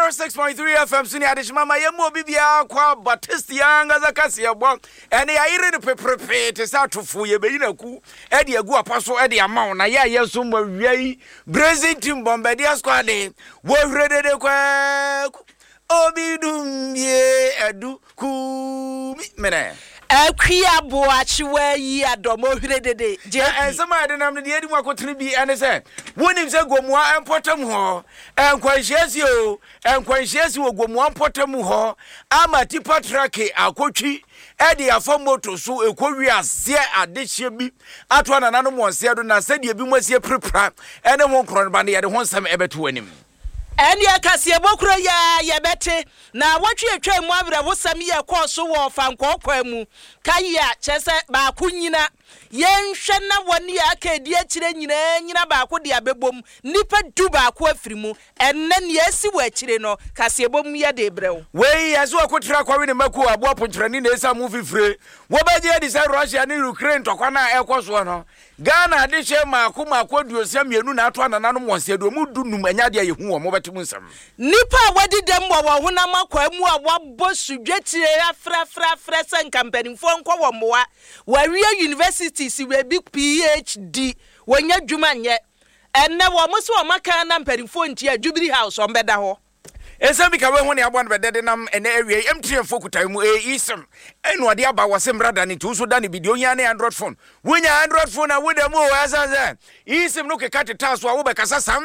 106.3 FM sini adishima ma yemu bibia kwa Batistia ngaza kasi ya bwa ene ya ire ni peprepe te sa tufu ye be yina ku ede agu apaso ede ama na ya yeso mwa wiai Brazil team Bombardier squad wo hredede kwa obidum ye adu ku mene Akia boachiwe yi adomo hredede je sama de nam de yedi mu akotene bi ene se wonim se gomua empotam ho enkwanhyiasi wo gomua empotam ho ama tipa trake akotwi ede afọ moto so ekowi ase adehye bi ato ananano mo nse do na sede bi mosie prepra ene ho nkron ba ne yede ho nsam ebeto anim eni akase bokro ya yebete na watwe atwa mu abra wosam ye koso wo fankokwa mu kaya chese ba kunyina yenhwe na woni akedi akire nyina ba ko de abebom nipa du ba ko afirimu enne ne asi wakire no kase bom ye de brew we yaso akotra kwawe ne maku abo apontrani na esa mu fifire wo baje di say Russia ni Ukraine tokwa na ekoso no Ghana de hye mako duosia mienu na ato ananano monse do mu dunum anya de yehu wo mo betimu nsam nipa wadi dem wo honam akwa mu a wabo sudwetire afra sen company fo nkwa wo moa wawie university si we big PhD wonya dwuma nye enne wo mo so maka na mpanifo ntia Jubilee House ombeda ho Esa bika we ho ne abo no bedede nam ene awie M3 fokutai mu isem enu ade aba wasem rada ni tu so da ne bidio nya ne Android phone wonya Android phone na wode mo asaza isem no ke kateta so a wo be kasa sam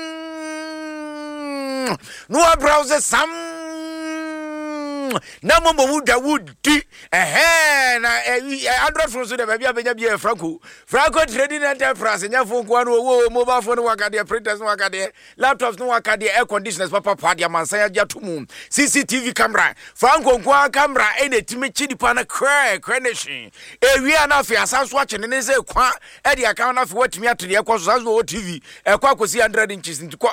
no browser sam na mo wuda wudi na Android phone so de ba bia benya bia Franco Trading Enterprise nya phone ko no wo mobile phone wakade printers no wakade laptops no wakade air conditioners papa dia mansan ya jatumu CCTV camera Franco kwa camera ene timi chidi pa na cranation ewia na afi asanso a chene ne se kwa e dia kan na afi watimi atede ekoso sazo TV ekwa akosi 100 inches ntiko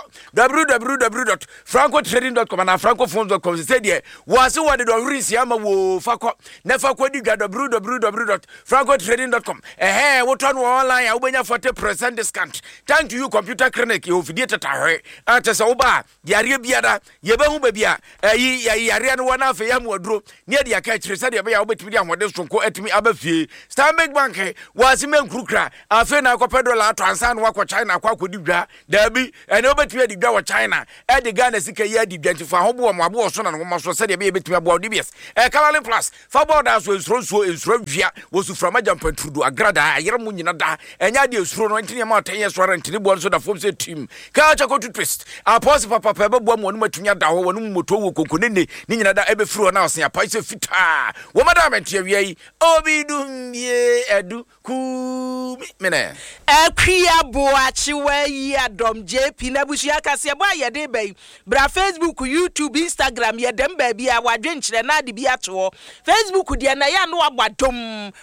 www.francotrading.com na francophones.com say there was what the risi ama wo fakọ nefa kwadiga www.francotrading.com what on online a ubenya 40% discount thank you computer clinic you fidie tatahwe atese oba yare biada yebe hu ba bia yare no wana afa yam waduro ne de aka kire sade yebe ya obetimi de amode sonko atimi abafie Stanbic Bank wasi menkrukra afa na akọ $1 ato ansa no akọ China akọ akodidwa dabi ene obetimi adigwa wa China e de Ghana sika ya adigwa ntifa hobo mo abo so na no so sade yebe betimi abo DBS Kalale Plus Faboda so ensuro via wosu frama jampantrudu agrada ayere mu nyina da enya de esuro no ntine ma 10 years warrant ni bo so da form say team ka cha ko twist apos papa bebo mo no matunya da ho wonu moto wo kokonene ni nyina da ebe firo na osen apa ise fita wo madam entia wiai obidum ye edu ku mene akwia boachi we adom JP na bushia kase bo ayede bai bra Facebook YouTube Instagram yedem ba bia wadwenkyere na de bia to Facebook dia na ya no abadom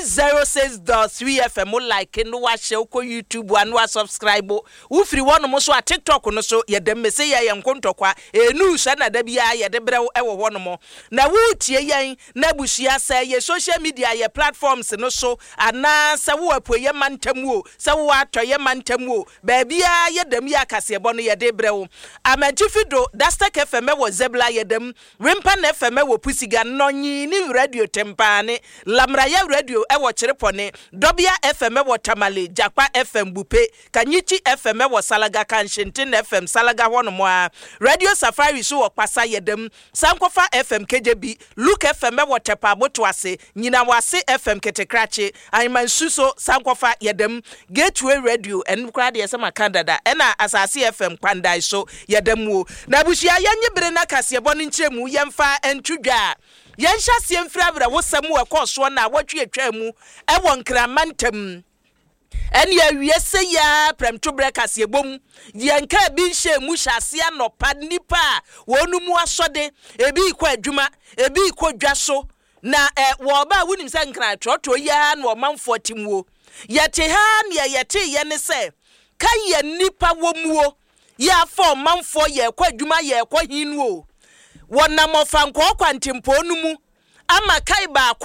106.3 FM like no wa share ko YouTube and wa subscribe wo free one mo so a TikTok no so yedem mese ya yenkontokwa enu sha na da bia yede bre ewo ho no mo na wo tie yen na bushia say ye social media ye platforms no so ana sa wo apoye mantam wo sa wo atoye mantam wo ba bia yedem ya kasebo no yede bre wo amajifido Dastek FM wo Zebla yedem Rimpan FM wo Pusiga nonyi ni radio tempane Lamraya radio wo Chirepone Dobia FM wo Tamale Jakpa FM Bupe Kanyichi FM wo Salaga Kanshintin FM Salaga hono mo Radio Safari so wo Kwasa yedem Sankofa FM KJB Luke FM wo Tepa Botwase nyina wase FM Ketekrache Aymansuso Sankofa yedem Gateway Radio en krade yesema Canada ena Asase FM Kwandai so yedem wo na bushia yanye bere na kasebo ni nkyeremu yemfa entudwa yensha siemfrabra wosamu ekoso na watwe atwamu ewo nkramantam eni awiese ya premto breakers yebom yenka bi nhye mu hyase anopa nipa wonu mu asode ebi ikọ adwuma ebi ikọ dwaso na wo ba wunim se nkra troto ya na omanfo timwo yete ha ne yete ye ne se kaye nipa womuo ya fo manfo ye kwa adwuma ye kwa hinwo wona mofa nkọ kwantempo numu ama kai baako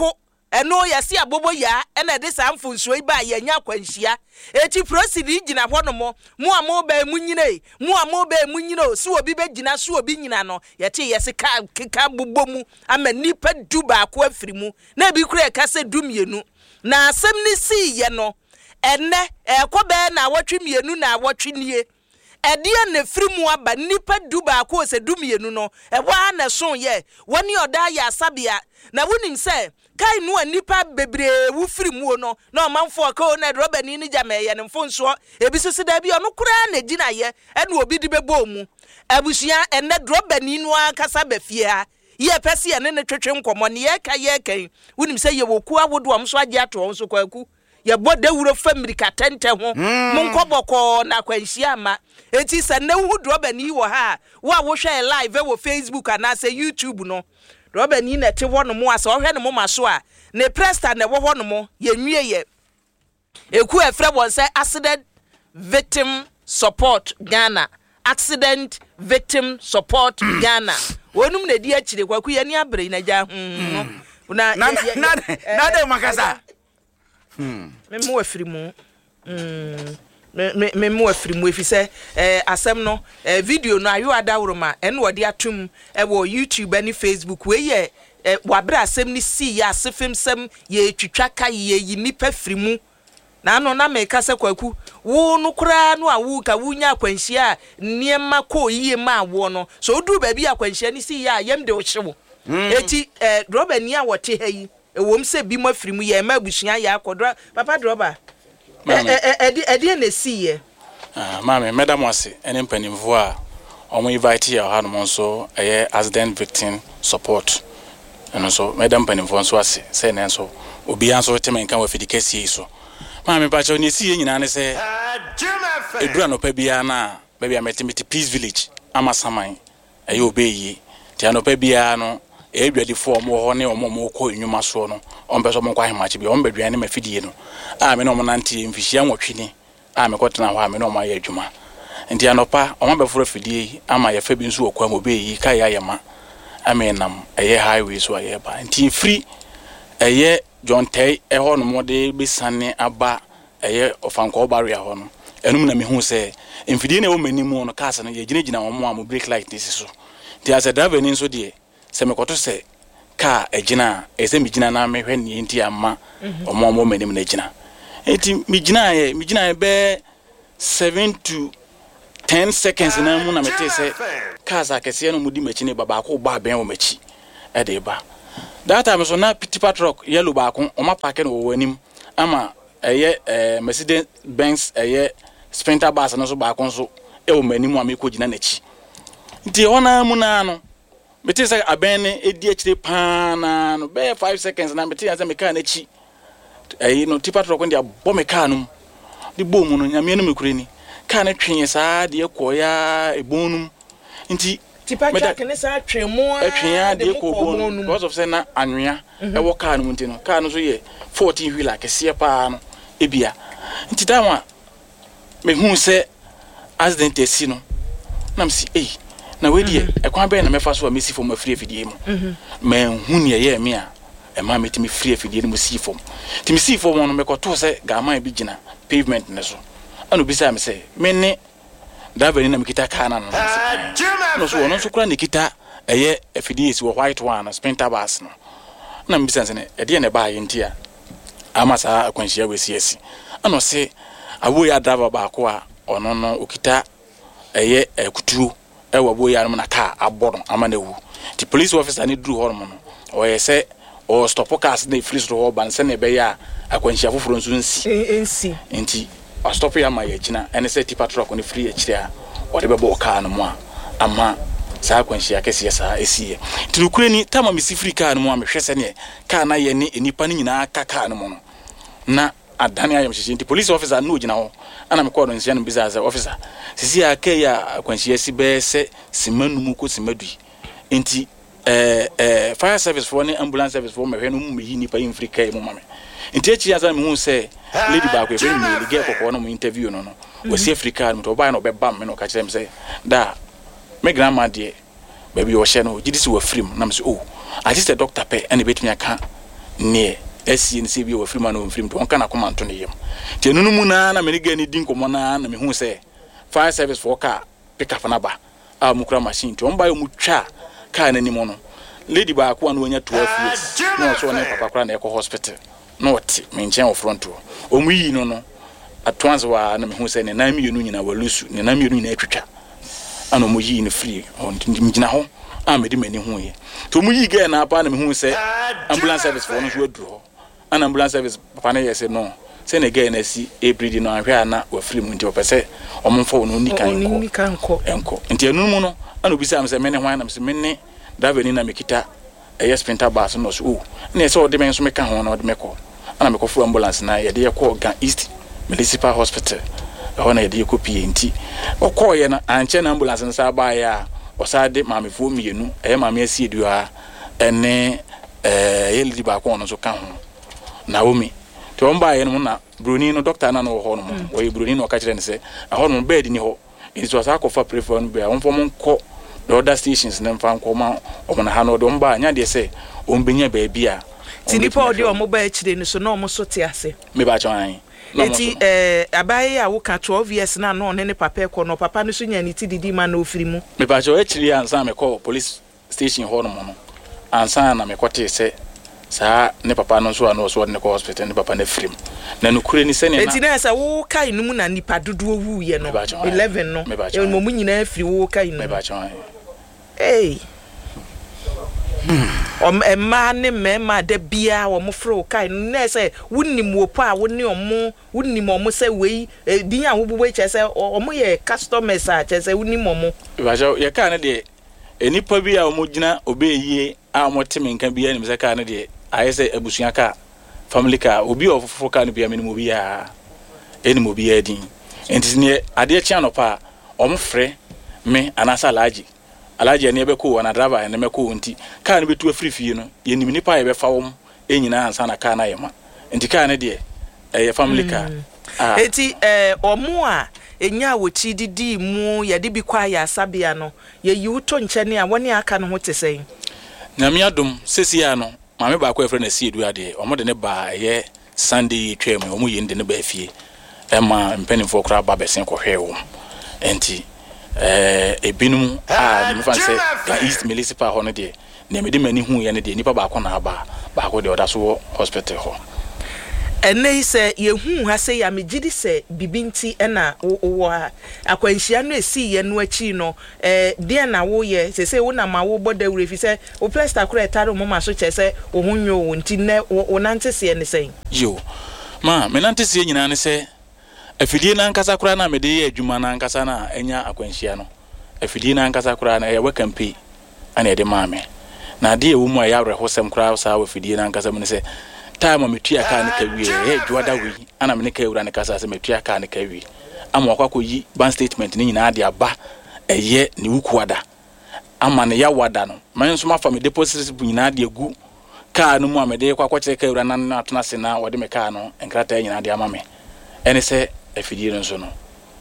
eno yesi abobo ya ena de samfo nsuo iba ya nya kwanhia eti prosidi gina hɔ mo mu amoba munyine mu amoba munyine o so obi begina so obi nyina no yete yesi ka bobomu ama nipa du ba ko afiri mu na bi kura ka se du mienu na asem ni si ye no enne ekobe na awotwe mienu na awotwe nie Edia ne frimu aba nipa du ba ko se du mienu no ewa na so ye woni oda ya asabia na wonim se kai no nipa bebre wu frimu no na omanfo ka o na robani ni jameye ne mfonso ebiso da bi ono kura na gina ye ene obi di bebo mu abusua ene robani no akasa bafie ha ye pese ye ne twetwe nkomo ne ye kan wonim se ye woku awodo am so age ato so kwaku ye boda wuro family ka tente ho munkoboko na kwanhia ma eti se ne hu robani wo ha wo hwe live wo Facebook ana se YouTube no robani na te wo no mo asa ohwe no mo maso a ne presta na wo ho no mo ye nwie ye eku efre won se accident victim support Ghana accident victim support Ghana wonum na di akire kwaku ye ni abre na ja na de makasa Memo afirimu memo afirimu efise asem no video no ayo adawroma ene wode atum wo YouTube ani Facebook we ye wabra asem ni si ya asefem sem ye twitwa ka ye nipa firimu na no na me kasa kwaku wo no kura no awu ka wunya akwanhia niema ko yiye ma wo no so odu ba bi akwanhia ni si ya yem de wo hyewo eti robani a wote ha yi ewom se bi mo firimu ye ma busua ya akodra papa droba edi na si ye mama madam wase ene mpanimfo a omo invite ya ha no nso eye accident victim support eno so madam mpanimfo nso ase se ne nso obi anso temen kan wa fidikasi so mama ba cho ne si ye nyina ne se edura no pa bia na ba bia metimiti peace village amasaman eye obeyi ti anopa bia no edwadi fo mo ho ne omo ko enwuma so no ombeso mo kwa hemachi bi ombedwan ne mafidie no me no mo nante mfihia nwotwini me kotena ho me no mo aye adwuma nti anopa omo beforo fidie ama ye fa bi nso okwa mo beyi ka ya yema amenam eye highway so aye ba nti free eye John Tay ho no mo de besane aba eye ofanko barrier ho no enum na me hu se mfidie na wo manimu no kasa no ye gina wo mo am break light this so nti as a driver ni nso de se me koto se ka ejina ese mi gina na me hwe ni nti amma omo manim na gina enti mi gina ye be 7 to 10 seconds na mu na mete se ka za kese no mudi machi ne baba ko ba ben wo machi e de ba that time so na pitipa truck yellow ba ko o ma park no wo anim ama eye Mercedes Benz eye Sprinter bus no so ba ko so e wo manim a me ko gina na chi nti ona mu na no mete say abene edi akire paana no be 5 seconds na mete yanse me car na chi no tipa truck ndi abo me car no di bomu no nyame no mekureni car na twenye saa de ekoya ebonum nti tipa truck ne saa twemu atwenya de ekobonum because of say na anwea e wo car no nti no car no so ye 14 wheeler kese pa no ebia nti dama me hu se accident esi no nam si na we die ekwan be na mefa so a mesi fom afiri afidie mu men hu ne ye me a e ma metimi free afidie mu si fom ti mi si fom no me koto se ga man bi gina pavement ne so anu bi sa me se me ne driver ni na me kita car na no so wono so kura ne kita eye afidie si wo white one Sprinter bus no na me bi sa ne e de ne ba ye ntia amasa akwanhia we siesi ano se awo ya driver ba ko a ono no okita eye kutuo ewa boy ya na car abodo amanewu the police officer ni dru hormo no o yese o stop cars na free to ho ban se na be ya akwanhia foforo nso nsi nti o stop ya ma ya gina ene se tipa truck ni free akire a o de be bo car no mo ama sa akwanhia kese sa esiye nti nukure ni tama mi si free car no mo amhwese ne car na ye ni enipa ni nyina aka car no mo no na adani ayam hyehyɛ nti police officer no gina ho ana me kɔdo nsia no bizaza officer sisi aka ya akwanhyia si bɛsɛ simanum ko simadui nti fire service for ne ambulance service for mehwɛ no mu meyi nipa infri kai mu mame nti echi asa me hu sɛ lady back we me get kokɔ no mu interview no wasi Africa no to buy no bɛbam me no ka kyerɛ me sɛ da me grandma de baby o hye no gidi si wa frim na me sɛ I just a doctor pɛ ɛna betumi aka ne esi ni se bi o frima no mfrim to on kana koma nto ne yem te nunu mu na me ga ni din komo na me hu se fire service for car pick up na ba a mukura machine to on ba yo mu twa car na ni mo no lady ba ko na onya 12 years no so ne papa kura na e ko hospital no oti me nchen o front o mu yi no atwanze wa na me hu se ne na mi yenu nyina walusu ne na mi yenu nyina atwitwa ana mu yi ni free on ngina ho a me di mani hu ye to mu yi ga na pa na me hu se ambulance service for no so aduro ana ambulance service papa na yese no se ne ga na si ebridi no ahwe ana wa free mu nti opese omfo no ni kan ko enko nti enu mu no ana obi sa am se me ne hwan na me se me ne driver ni na me kita yes sprinter bus no so na se o de men so me ka ho na o de me ko ana me ko fu ambulance na ye de ye ko Ga East Municipal Hospital ona ye de ko pie nti o ko ye na anche na ambulance nsa ba ya o sa de maame fu mienu maame asi edua ene ye lidi ba ko no so ka ho Naomi to on ba ye no na broni no doctor na no ho no mo o ye broni no ka kire ne se ho no bed ni ho it was akofa prefer no be on fo mon ko the other stations na mfa nko ma o mo na ha no do mba nya de se o mbenya ba bia tinipa odi o mo ba akire ni so na o mo so te ase me ba chan eti abaye a wo ka 12 years na no ne papa ko no papa no so nya ni ti didi ma na ofiri mu me ba cho akiri ansa me call police station ho no mo no ansa na me kote se sa ne papa no so ano so ne ko hospital ne papa na film na no kure ni se ne na eti na sa wo kai no mu na nipa dodo wu ye no 11 no e mo mu nyina afiri wo kai no me ba cho emma ne mema da bia wo mo fro kai na se wunnim wo pa wonni omo wunnim omo se wei din a wo bubu che se omo ye customers a che se wunnim omo ba jo ye ka ne de enipa bi a omo gina obeyie a mo teme nka bia ni se ka ne de aye se abusuan ka family ka obi ofofo ka ne bia me mo bia eni mo bia din enti ne ade chia no pa omo frɛ me anasa alaji ne be ko na driver ne me ko nti ka ne betu afrifie no ye nim nipa ye be fa wom enyina ansa na ka na ye ma nti ka ne de ye family ka eti omo a enya wochi didi mu ye de bi kwa ya sabia no ye yiwuto nkyene a woni aka no ho tesɛn na mi adom sesia no ma me ba kwa efre na sie edu ade omo de ne ba ye Sunday twem omo ye de ne ba afie ma mpanimfo kra ba besen ko hwe wo enti ebinum me fan say Ga East Municipal ho no de na me de mani hu ye ne de nipa ba ko na ba ko de oda so hospital ho ene se ye hu ha se ya me gidi se bibinti na wo ha akwanhia no esi ye no achi no de na wo ye se wo na ma wo boda wure fi se o plaster kura etare mo ma so che se wo hu nyo wo nti ne wo nante se ne sen yo ma me nante se nyina ne se afidie na nkasa kura na me de ye adwuma na nkasa na enya akwanhia no afidie na nkasa kura na ye wakampi ana de maame na de ewu mu ya rehosem kura sa afidie na nkasa mu ne se time metua ka ne kawie dwada wi ana me ne ka ewura ne kasa se metua ka ne kawie ama kwakọ yi bank statement ni nyina ade aba eye ne wukuada ama ne ya wada no man so mafa me deposit bu nyina ade egu ka no mu amede kwakọ kire ka ewura na atona se na wode me ka no enkrata nyina ade ama me ene se afidie no so no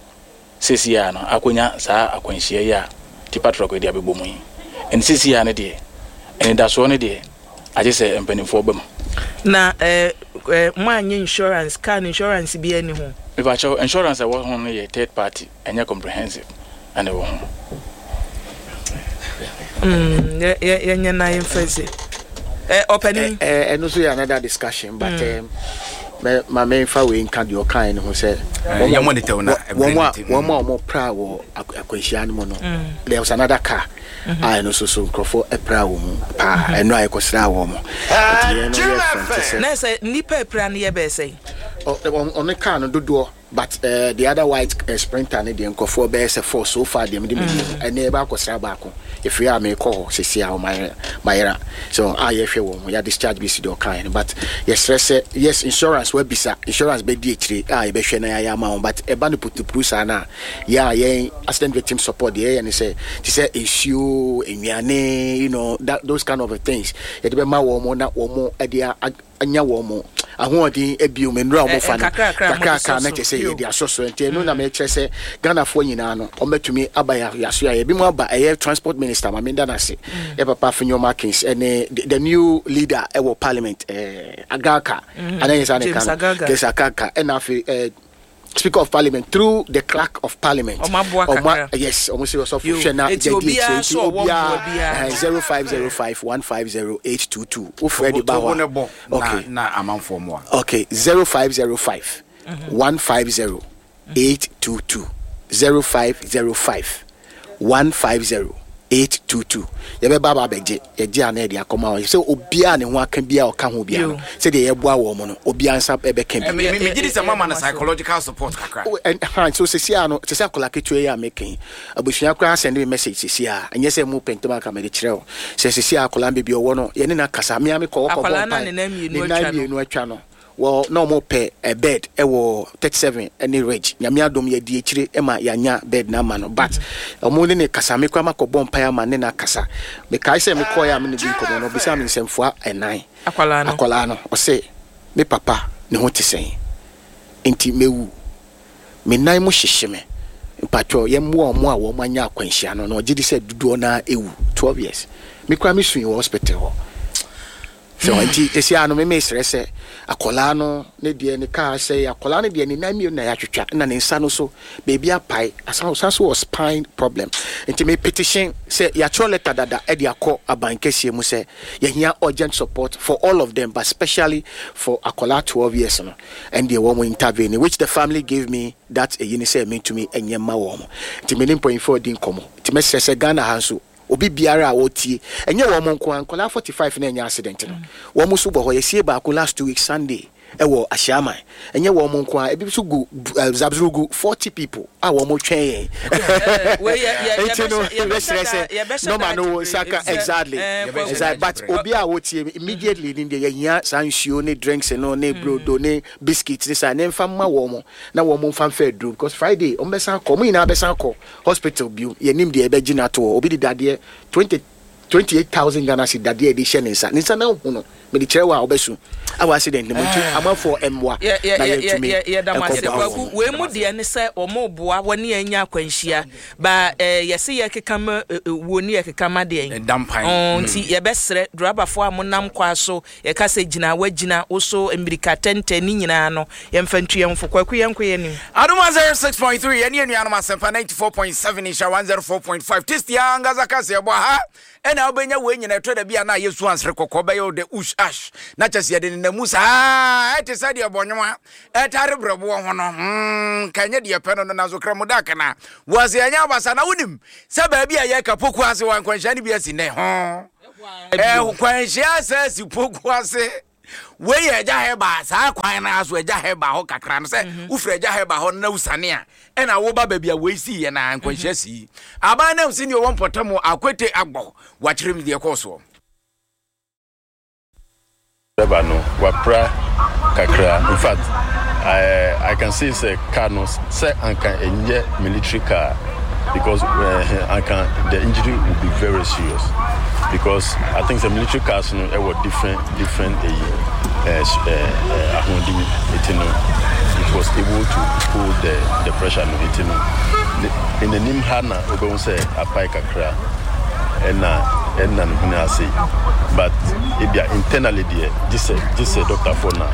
sesi ya no akonya saa akwanhia ya tipa troko de abebo mu yi ene sesi ya ne de ene da so ne de aje se empanifo bam na manye insurance car insurance bi ani ho me ba cho insurance was on a third party enya comprehensive and wo ya na emphasize opening eno so ya another discussion but my main fa we nka de okan no say ya monitor na one pra wo akwanhia no no there was another car I no so crofo epra wo mu pa eno ay kosra wo mu na say nipa epra ne ye be say on the car no dodo but the other white sprinter ne de nkofo be say for so far dem de me and e ba kosra ba ko if you are me call sisi a my so I hwe wo ya discharge bi si do kan but yes insurance we bisa insurance be di etire e be hwe na ya ma but e ba no putu sa na ya accident victim support there and say issue enwane those kind of things e de be ma wo mo na wo mo e dia anya wo mo ahodi ebiu menra omo fa no kakra na chese ye dia soso enti no na me chese Ghana fo nyina no ometumi abaya yaso ya bi mu aba transport minister Mamenda Nase e papa Finyo Markins the new leader e parliament Agaka anayesa ne kan Kesakaka and afi Speaker of Parliament through the clerk of Parliament. Yes, almost was of Shena 0505 150 822. Ufredi Bawa. Okay. Na amount for more. Okay, 0505 150 822. 0505 150 822. Yebe baba beje eje anedi akoma so obia ne ho aka bia o ka ho bia no se de yeboa wo mo no obia nsa ebe ka bia me gidi se mama na psychological support kakra and so sesia no sesia kola ketu ya making abusua kra send me message sesia enye se mu pentoma ka me de kireo se sesia kola be bi owo no ye ne na kasa me ko ko akola na ne na mienu atwa no well no more pay a bed e wo 37 any range nyame adom ye die kire e ma yanya bed na ma no but omo ne kasa me kwa makobom pa ya ma ne na kasa me kai se me ko ya me ne bi ko no bisa me nsemfua enan akwala no o se me papa ne ho tesen enti mewu me nan mo hyehye me mpatwo ye mo omo a wo manya akwanhia no no gidi se duduo na ewu 12 years me kwa me sun hospital so anti esi ano me mesrese akola no ne de ne ka say akola ne de ne na mi na ya twetwa na ne nsa no so baby apai asanso was spine problem anti me petition say ya cho letter dada e de akọ abankesie mu say ye hia urgent support for all of them but especially for akola 12 years no and they want to intervene which the family gave me that a say mean to me enye ma wo anti me 0.4 din komo anti me sese Ghana hanso obi biara wotie enye wo mo nko ankola 45 na enya accident no wo mo so bo ho yesie ba ko last 2 weeks Sunday e wo Ashiama enye wo mo nko ebi so go zabzurugu 40 people a wo mo twen no man no saka exactly but obi a wotie immediately in the yanya sansuo ne drinks no ne brodo ne biscuits this and then fam ma wo mo na wo mo fam fair do because Friday o besan ko mo ina besan ko hospital biu ye nim de e be gina to obi di dade 28,000 Ghana cedi dade edition nsa na hu no me di chewa obesu our accident mo tu ama for emwa na ye damase kwaku we mu de ne se omo boa woni anya akwanhia ba yesi ye kekama woni ye kekama de dampan nti ye besre drabafo amonam kwa so ye kase gina wagina oso emirika 10 ni nyina no ye mfantu ye mfo kwaku ye nkoye ni adoma 06.3 ye ni anuanu asempa 94.7 isha 104.5 tistia angaza kase ye bwa ha ena obenya we nyina to da bia na yesu ansre kokoba ye de ush ash na chase ye de na musa ete sade ebonwoma etare brebo ho no kanye de pe no na zo kramo da kana wase anya basa na wonim se ba bia ye ka poku ase wan kwanhia ne bia si ne ho kwanhia ase si poku ase we ye ja heba sa kwan na aso ja heba ho kakra no se ufre ja heba ho na usane a ena wo ba bia we si ye na kwanhia si aba na si ni wo mpotamo akwete agbo wakyerem de koso no wapra kakra in fact I can see say car no say anka enye military car because the injury will be very serious because I think the military cars no were different it was able to pull the pressure no in the nimhana we go say apai kakra and no say but if you are internally there this doctor for now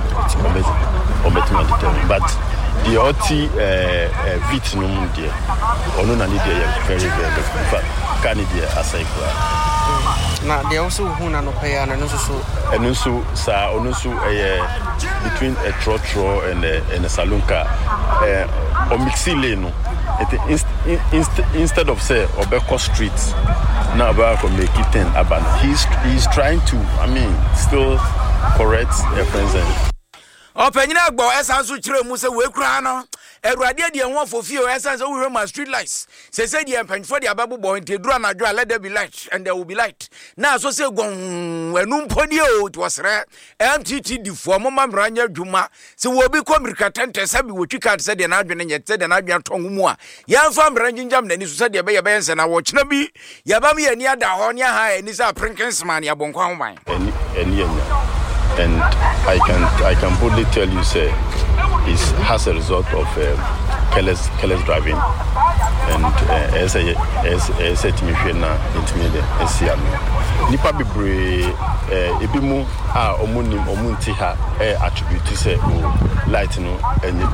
but the OT vit no mun there ono na need there very in fact can there aside na they also who na no pay and no so and so sa ono so between a trotro and a saloon car or mixi lane instead of say Obeko Street now about from make it 10 Aban he's trying to still correct a friends Opanyina gbo esanso kire mu se we kura no Erade de ho afofio esanso we ma street lights se de empanfo de ababbo nteduru anadwo let there be light and there will be light na so se gon enu mpodi o to sere MTT di fo mo mamranya dwuma se wo bi ko mirika tente sabi wo twika se de na adwene nye se de na adwene tongu mu a yamfa mranjinjam na ni so se de be ye be nse na wo kina bi yaba me ani ada ho ne ha ani sa prinkins man ya bonkwa ho ban eni and I can boldly tell you, say, it's as a result of careless driving, and as a timifena intimidated nipa bebre ebimu a omunti ha attribute to say light no enye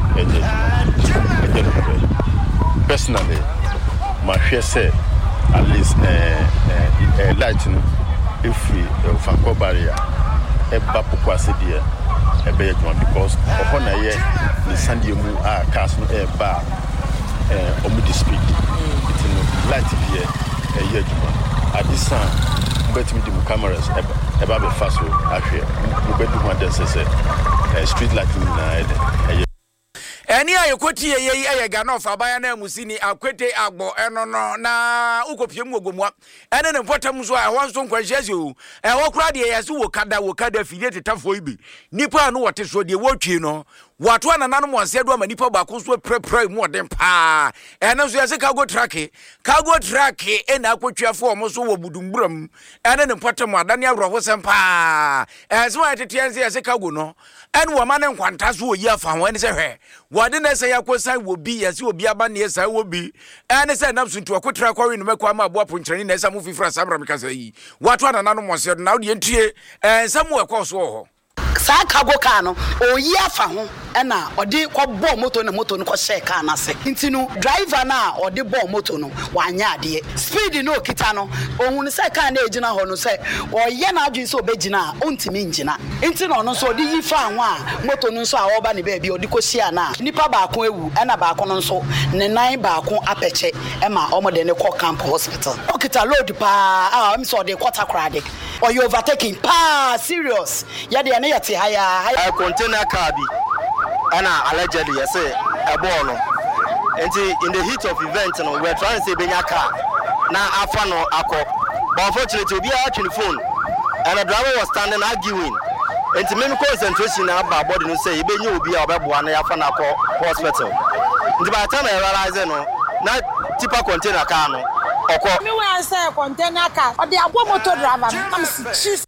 personally my share say at least light no if we fanko barrier eba pokwase dia ebe yeduma because okona ye ni sandie mu a cars no eba omudi speed it no light here yeduma at this time bet me the cameras eba be fast so ahwe mu bedu ma den say street light na eni ayekoti ye Ghana of abaya na musini akwete agbo eno no na ukopie mu ogomwa ene ne potam so a wonso nkwanhyase o wo kura de yase wo kada fidie tetafo ibi nipa no wote so de wotwi no wato anana no monse do ama nipa ba ko so prepare mu odem pa ene so yase cargo truck ena akotwiafo omo so wo budumburam ene ne potam adane awro sempa so atetianse yase cargo no ene wo ma ne nkwanta so oyi afa ho ene se hwe wade na se yakosan wo bi yase obi aba ne yasa wo bi ene se nam suntu akotra kwa we no mekwa ma abo aponkyerani na esa mu fifra samra mekasa yi wato anana no monse do na wo de ntie samu ekọ so ho saa cargo car no oyi afa ho na odi ko bo moto no ko share car na se ntinu driver na odi bo moto no wanya ade speed no kita no ohun se car na ejina ho no se oye na adwin se obegina ontimi njina ntino no so odi yi fa ho a moto no so a oba ne ba bi odi ko share na nipa ba ko ewu na ba ko no so ne nan ba ko apeche ma omo de ne ko camp hospital okita load pa am so de quarter crowd or you overtaking pa serious ya de na yete higher container car bi and allegedly yes a ball and in the heat of event no we're trying to say benya car na afa no akọ but unfortunately obi actually phone and the driver was standing arguing and me concentration na ba body no say ebenya obi a obeboa na afa na akọ hospital and by the time I realize no na tipa container car no okọ me wan say container car or the abo motor driver am chief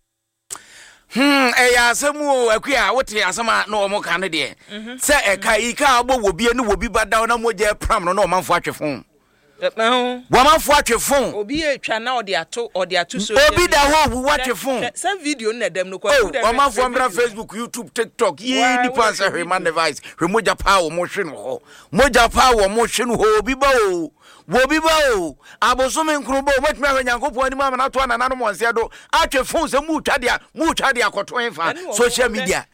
asemu akua wote asema na omo kan de se ekai ka agbo wobi ene wobi bada na moje pram no na omanfo atwefon womanfo atwefon obi etwa na ode ato so obi da ho watwefon some video na dem no kwa omanfo mbra Facebook YouTube TikTok ye ni pansa human device moja pa wo mo hwe no ho moja pa wo mo hwe no ho obi ba o wobi ba o abosome nkrubo wetme ahwanyankopon ni mama na to anana no monse do atwefon se mu twa dia akoto enfa social media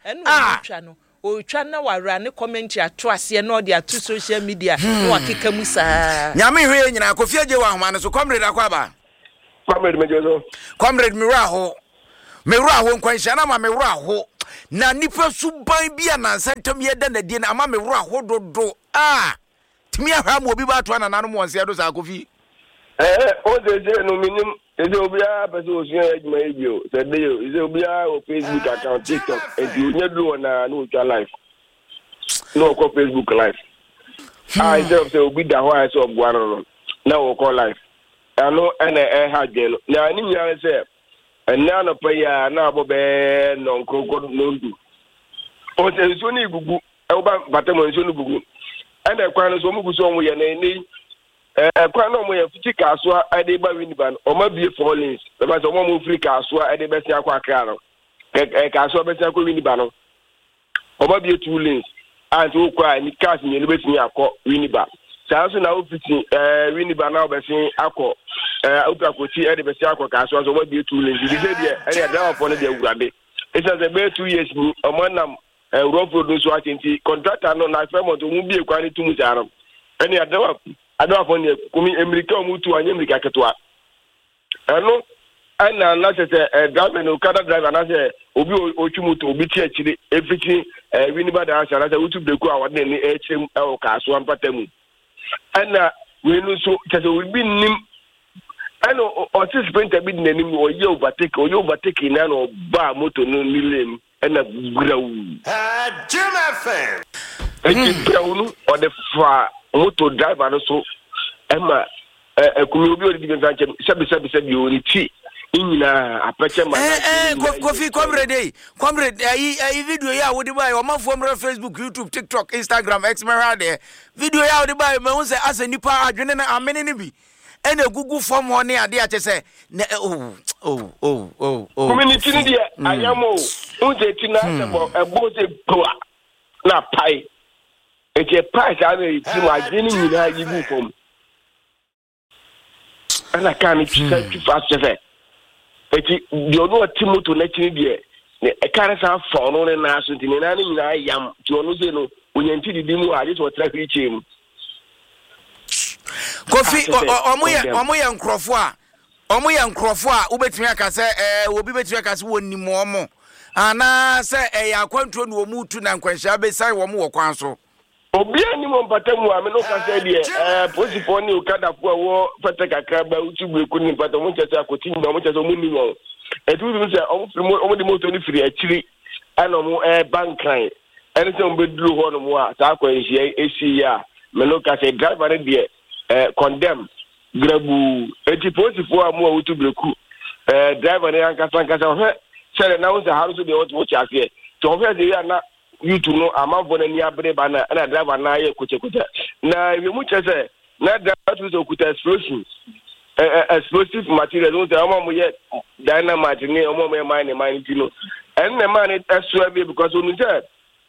o twa na wara ne comment ato ase na ode ato social media no akeka musa nyame hwe nyina akofia je wa homa ne so comrade akwaba comrade mejozo comrade miraho nkwanhya na ma miraho na nipa suban bia na santam ye da na die na ama miraho dodo timi ahwa mo bi ba to anana no monse do sa kofi o de no minim eze obia pese osun ejuma ebio se de yo eze obia o Facebook account TikTok e onye do na no twa live no ko Facebook live eze se obi da ho ase ogwa no na wo ko live ano ene ha gelo na ni nya se ena no pa ya na abobe no nkoko no ndu o se so ni gugu e oba batemo so ni gugu ene kwa no so mu guso mu ye na ni kwa no mo ye fiti kaso ade ba winiban o ma bie for lanes be ba so mo firi kaso ade be sia kwa kra no kaso be sia kwa winiban no o ma bie 2 lanes and o kwa ni cars ni be tin akọ winiban sa so na o fiti winiban na o be sin akọ o ka ko ti ade be sia kwa kaso so o ma bie 2 lanes bi se de ene driver for no de awurade e se be 2 years ni o ma nam road road so atenti contractor no na fremont o mu bie kwa ni tumu jaram ene adawa for ne kumi America omutu anye America ketwa eno ana na se driver no kada driver na se obi otwumuto obi ti akire efiti winiba da asha na se utu beku awade ni echem e ka so ampatamu ana we no so kase obi nim eno otis sprinter bi nanim oye overtake na no ba moto no nilem ena grawu JMFM grawu o de fa moto driver no so ema kumi obi odi bi ntanche sebi o ni ti inina apeche Kofi comrade I video ya wo de buy o mafo mra Facebook, YouTube, TikTok, Instagram, X mera de video ya wo de buy me won say asa nipa adwene na amene ne bi ene gugu form ho ne ade a chese community ni dia ayamo unje tina sebo ebo se poa na pai eke pai sa na ti ma adwene nyina yibu form ana kan ti fast chese eti di ono timoto na chini die ne ekare sa fo no ne na so ntini na nyina yam ti ono se no onyanti didi mu ade so traffic chem Kofi omoye nkrofo a ubetimi aka se obi betimi aka se wonimo omo ana se ya kwantro no omutu na nkwanhya be sai wo mo wo kwan so obi ani mo mpatamu a me no ka se die posifo ni okada fo wo fete kakra ba utubu eku ni mpata mo chese akoti ni mo chese mo ni wo etu bi se omo di moto ni firi akiri ana mo bank line ene se mo beduru ho no mo a ta kwanhya esi ya me no ka se driver die condemn grabu eti posifo a mo utubu eku driver ni ankasa ho se na wo se haru so de wo chase to ho de ya na YouTube no amambo na ni abre bana na driver na ye kuche na we mu chese na driver to kuta explosive material no say amambo ye dynamite ni amambo ye mine tino and na man extra because onu say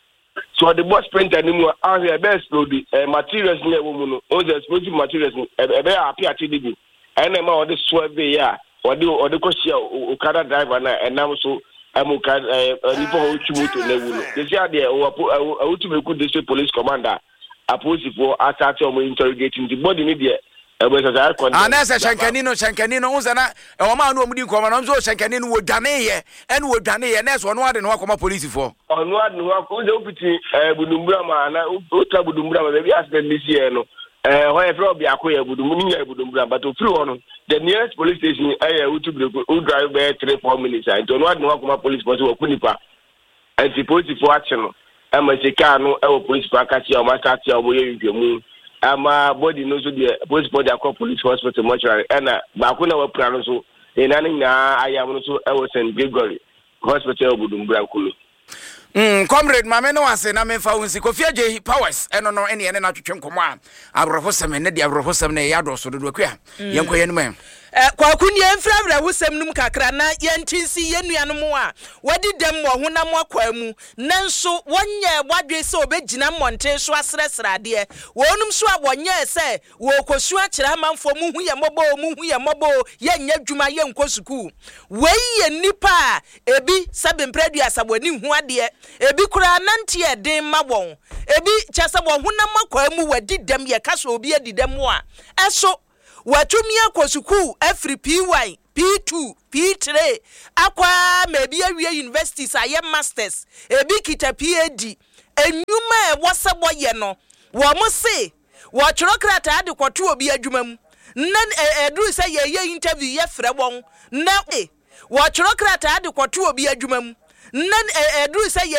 so the boss printer ni mu a here be explode materials ni e wo mu no o the explosive materials e be apia tididi and na ma o de swerve ya o de ko share o kada driver na enam so amuka nipo uchubuto lewuno desi ade utubeku district police commander aposifo asate omo interrogating the body ni de ebesa I kon anasa shankanino unzana o ma no omudi nkoma no so shankanino wo dwane ye ene wo dwane ye na so no ade no akoma police fo onu ade no akoma de opiti budumbura ma na otra budumbura ma be accident this year no ho e fro bia ko ye budumbura but o free one the nearest police station utubeku u drive by 3-4 minutes and onu ade no akoma police force wo kunipa anti police for action no amasika no e police pa kachi o ma start ya o ye ntwemu ama body no so the police body akọ police hospital mortuary na ba ko na wa plan so ina na ayam no so e wo St Gregory hospital obudumbura kulu comrade mame no ase na memfa wonsi Kofi Agye Powers eno no ene na twetwe nkomo a abrofosem ne de abrofosem ne ya do so do kwa yenkoye no man kwakuni enfravra wusem num kakra na yentinsi yenuanom a wadi dem wo honam akwamu nanso wonye wadwe se obegina monte so asresrade wonum so abonye se wo kosu akira manfo muhu ye mobo yenya dwuma ye nkosuku weiye nipa ebi sabempredua asaboni hu ade ebi kura nante eden ma won ebi chasa wo honam akwamu wadi dem ye kaso obi adi dem a eso watumia kosuku every PY P2 P3 akwa maybe awie universities aye masters ebi kita PhD enyuma e wasabo ye no wo mo se wo chirokrata ade kwoto obi adwuma mu nan eduru se ye interview ye frɛ won na wo chirokrata ade kwoto obi adwuma mu nan eduru se